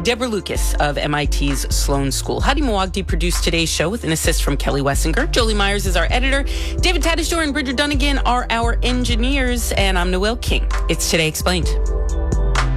Deborah Lucas of MIT's Sloan School. Hadi Mawagdi produced today's show with an assist from Kelly Wessinger. Jolie Myers is our editor. David Tatasciore and Bridget Dunnigan are our engineers. And I'm Noelle King. It's Today Explained.